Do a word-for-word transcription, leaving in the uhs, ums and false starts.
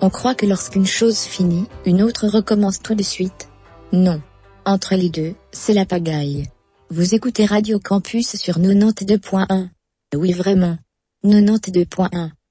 On croit que lorsqu'une chose finit, une autre recommence tout de suite. Non. Entre les deux, c'est la pagaille. Vous écoutez Radio Campus sur quatre-vingt-deux point un. Oui vraiment. quatre-vingt-deux point un.